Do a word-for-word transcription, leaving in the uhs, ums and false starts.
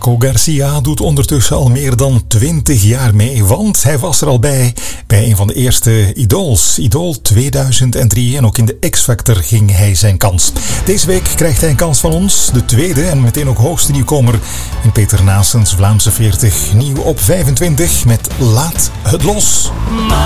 Paco Garcia doet ondertussen al meer dan twintig jaar mee, want hij was er al bij bij een van de eerste Idols, Idol tweeduizend drie, en ook in de X-Factor ging hij zijn kans. Deze week krijgt hij een kans van ons, de tweede en meteen ook hoogste nieuwkomer in Peter Naessens Vlaamse veertig, nieuw op vijfentwintig met Laat het los.